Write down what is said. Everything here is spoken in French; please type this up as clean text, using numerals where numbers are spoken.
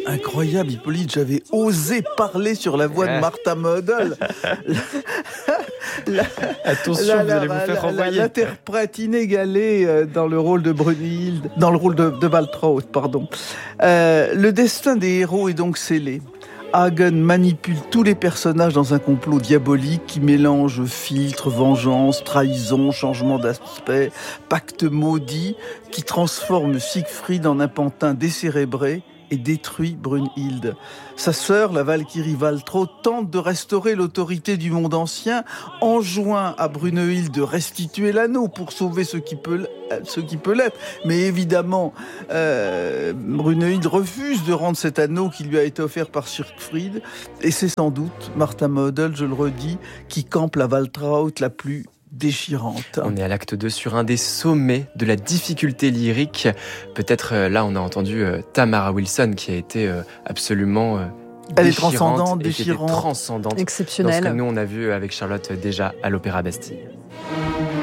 Incroyable, Hippolyte, j'avais osé parler sur la voix de Martha Model. Attention, vous allez vous faire renvoyer. L'interprète inégalée dans le rôle de Brunhilde, dans le rôle de Waltraud, pardon. Le destin des héros est donc scellé. Hagen manipule tous les personnages dans un complot diabolique qui mélange filtre, vengeance, trahison, changement d'aspect, pacte maudit, qui transforme Siegfried en un pantin décérébré et détruit Brunhilde. Sa sœur, la Valkyrie Waltraud, tente de restaurer l'autorité du monde ancien, enjoint à Brunhilde de restituer l'anneau pour sauver ce qui peut l'être. Mais évidemment, Brunhilde refuse de rendre cet anneau qui lui a été offert par Siegfried. Et c'est sans doute Martha Model, je le redis, qui campe la Waltraud la plus déchirante. On est à l'acte 2 sur un des sommets de la difficulté lyrique. Peut-être là on a entendu Tamara Wilson qui a été absolument elle est transcendante, déchirante, transcendante. Exceptionnelle. Dans ce que nous on a vu avec Charlotte déjà à l'Opéra Bastille.